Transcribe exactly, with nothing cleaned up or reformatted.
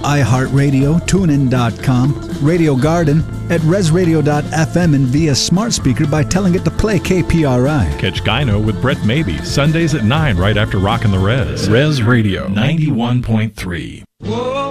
iHeartRadio, TuneIn dot com, Radio Garden, at res radio dot f m, and via smart speaker by telling it to play K P R I. Catch Gyno with Brett Mabee, Sundays at nine right after Rockin' the Res. Res Radio, ninety-one point three.